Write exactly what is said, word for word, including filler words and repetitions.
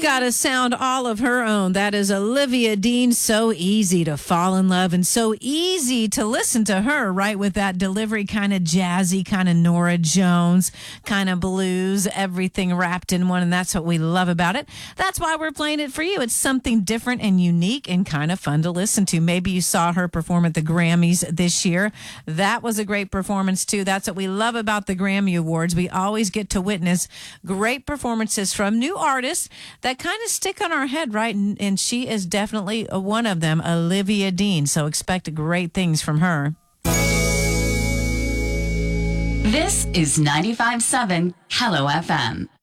got a sound all of her own. That is Olivia Dean. So easy to fall in love and so easy to listen to her, right? With that delivery, kind of jazzy, kind of Nora Jones, kind of blues, everything wrapped in one. And that's what we love about it. That's why we're playing it for you. It's something different and unique and kind of fun to listen to. Maybe you saw her perform at the Grammys this year. That was a great performance too. That's what we love about the Grammy Awards. We always get to witness great performances from new artists that kind of stick on our head, right? And, and she is definitely one of them, Olivia Dean. So expect great things from her. This is ninety-five point seven Hello F M.